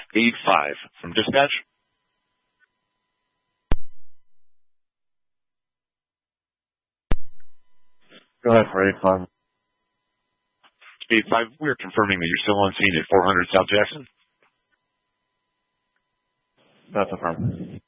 85 from dispatch. Go ahead for 85. 85, we're confirming that you're still on scene at 400 South Jackson. That's affirmed.